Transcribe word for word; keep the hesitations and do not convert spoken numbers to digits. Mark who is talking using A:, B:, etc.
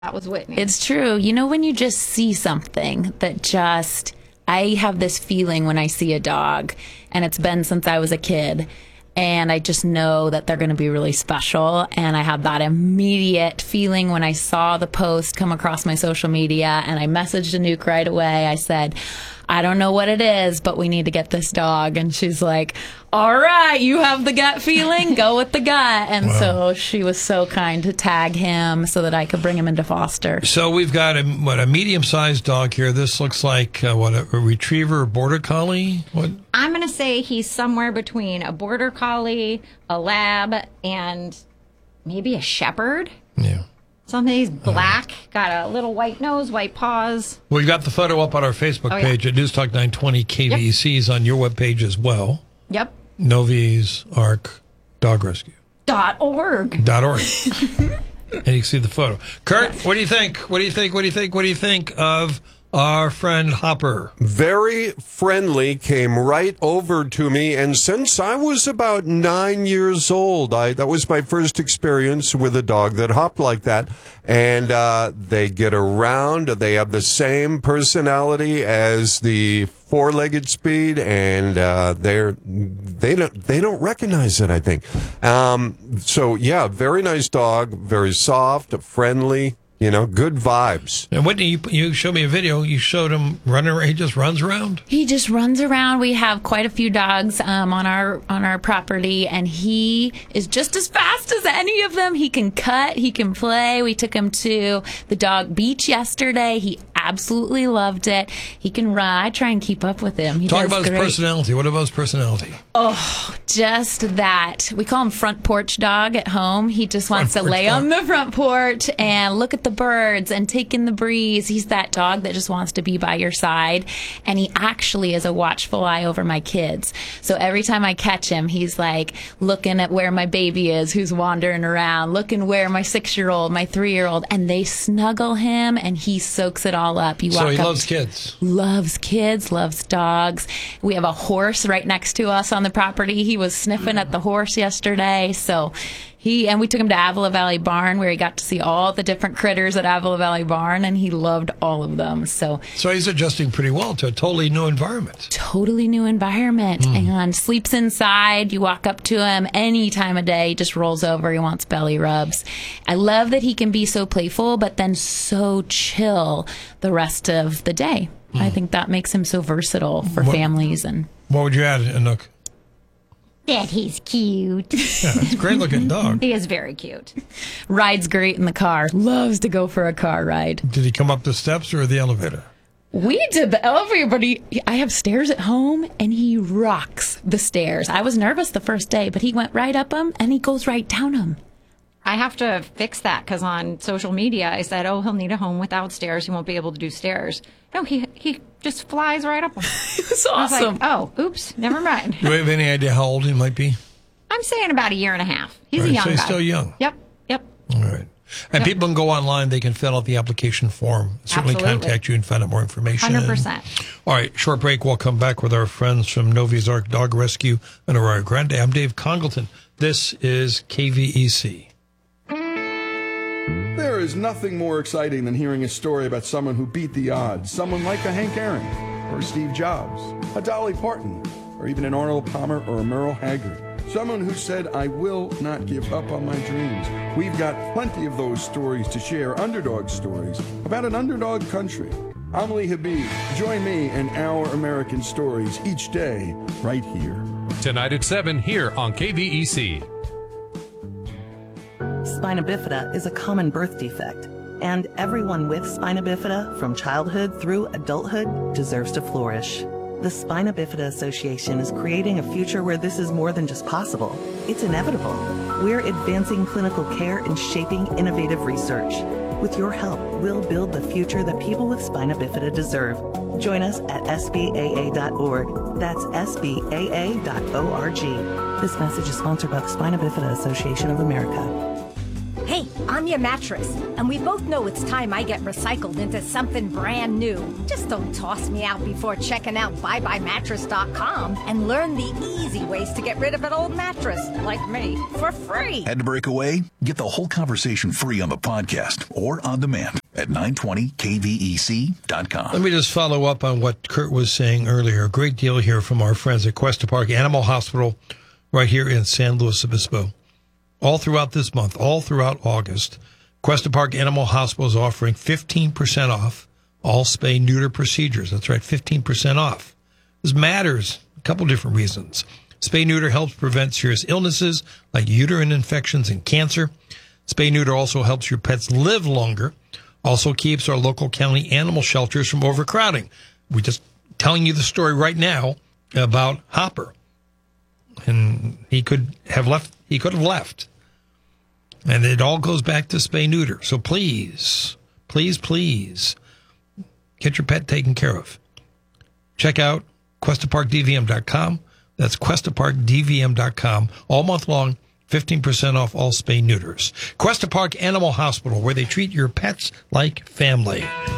A: That was Whitney.
B: It's true. You know, when you just see something that just, I have this feeling when I see a dog, and it's been since I was a kid, and I just know that they're going to be really special. And I had that immediate feeling when I saw the post come across my social media, and I messaged Anouk right away. I said, I don't know what it is, but we need to get this dog. And she's like, all right, you have the gut feeling, go with the gut. And wow. So she was so kind to tag him so that I could bring him into foster.
C: So we've got a, what, a medium-sized dog here. This looks like, uh, what, a, a retriever, border collie? What?
A: I'm going to say he's somewhere between a border collie, a lab, and maybe a shepherd.
C: Yeah.
A: Something he's black, got a little white nose, white paws.
C: We've got the photo up on our Facebook
A: oh, yeah.
C: page at News Talk nine twenty K V E C. Is yep. on your webpage as well.
A: Yep.
C: Novi's Ark Dog Rescue.
A: Dot org.
C: Dot org. And you can see the photo. Kurt, yes. what do you think? What do you think? What do you think? What do you think of our friend Hopper?
D: Very friendly, came right over to me, and since I was about nine years old, I that was my first experience with a dog that hopped like that. And uh, they get around. They have the same personality as the four-legged Speed, and uh, they're they don't they don't recognize it, I think. Um, so yeah, very nice dog, very soft, friendly. You know, good vibes.
C: And Whitney, you, you showed me a video. You showed him running around. He just runs around?
B: He just runs around. We have quite a few dogs um, on our on our property, and he is just as fast as any of them. He can cut. He can play. We took him to the dog beach yesterday. He absolutely loved it. He can run. I try and keep up with him. He
C: Talk
B: does
C: about
B: great.
C: his personality. What about his personality?
B: Oh, just that. We call him front porch dog at home. He just front wants to lay dog. on the front porch and look at the birds and take in the breeze. He's that dog that just wants to be by your side. And he actually is a watchful eye over my kids. So every time I catch him, he's like looking at where my baby is, who's wandering around, looking where my six-year-old, my three-year-old, and they snuggle him, and he soaks it all up. You
C: so
B: walk
C: he
B: up,
C: loves kids.
B: Loves kids, loves dogs. We have a horse right next to us on the property. He was sniffing at the horse yesterday. So he, and we took him to Avila Valley Barn, where he got to see all the different critters at Avila Valley Barn, and he loved all of them. So
C: so he's adjusting pretty well to a totally new environment.
B: Totally new environment. Mm. And sleeps inside. You walk up to him any time of day, he just rolls over. He wants belly rubs. I love that he can be so playful, but then so chill the rest of the day. Mm. I think that makes him so versatile for what, families. And
C: what would you add, Anouk?
A: That he's cute.
C: Yeah, it's a great looking dog.
A: He is very cute.
B: Rides great in the car. Loves to go for a car ride.
C: Did he come up the steps or the elevator?
B: We did the elevator, but he, I have stairs at home, and he rocks the stairs. I was nervous the first day, but he went right up them, and he goes right down them.
A: I have to fix that because on social media I said, oh, he'll need a home without stairs. He won't be able to do stairs. No, he he just flies right up them.
B: It's awesome.
A: I was like, oh, oops, never mind.
C: Do we have any idea how old he might be?
A: I'm saying about a year and a half. He's
C: right,
A: a young
C: so he's
A: guy.
C: still young.
A: Yep, yep.
C: All right. And
A: yep.
C: people can go online. They can fill out the application form. Certainly
A: Absolutely.
C: contact you and find out more information.
A: one hundred percent.
C: All right, short break. We'll come back with our friends from Novi's Ark Dog Rescue and Aurora Grande. I'm Dave Congleton. This is K V E C.
E: There is nothing more exciting than hearing a story about someone who beat the odds. Someone like a Hank Aaron, or Steve Jobs, a Dolly Parton, or even an Arnold Palmer or a Merle Haggard. Someone who said, I will not give up on my dreams. We've got plenty of those stories to share, underdog stories, about an underdog country. I'm Lee Habib. Join me in Our American Stories each day, right here.
F: Tonight at seven, here on K V E C.
G: Spina bifida is a common birth defect, and everyone with spina bifida, from childhood through adulthood, deserves to flourish. The Spina Bifida Association is creating a future where this is more than just possible. It's inevitable. We're advancing clinical care and shaping innovative research. With your help, we'll build the future that people with spina bifida deserve. Join us at S B A A dot org. That's S B A A dot org. This message is sponsored by the Spina Bifida Association of America.
H: Hey, I'm your mattress, and we both know it's time I get recycled into something brand new. Just don't toss me out before checking out bye bye mattress dot com and learn the easy ways to get rid of an old mattress, like me, for free.
I: Had to break away? Get the whole conversation free on the podcast or on demand at nine twenty K V E C dot com.
C: Let me just follow up on what Kurt was saying earlier. A great deal here from our friends at Cuesta Park Animal Hospital right here in San Luis Obispo. All throughout this month, all throughout August, Cuesta Park Animal Hospital is offering fifteen percent off all spay-neuter procedures. That's right, fifteen percent off. This matters a couple different reasons. Spay-neuter helps prevent serious illnesses like uterine infections and cancer. Spay-neuter also helps your pets live longer, also keeps our local county animal shelters from overcrowding. We're just telling you the story right now about Hopper. And he could have left, he could have left. And it all goes back to spay-neuter. So please, please, please get your pet taken care of. Check out Cuesta Park D V M dot com. That's Cuesta Park D V M dot com. All month long, fifteen percent off all spay-neuters. Cuesta Park Animal Hospital, where they treat your pets like family.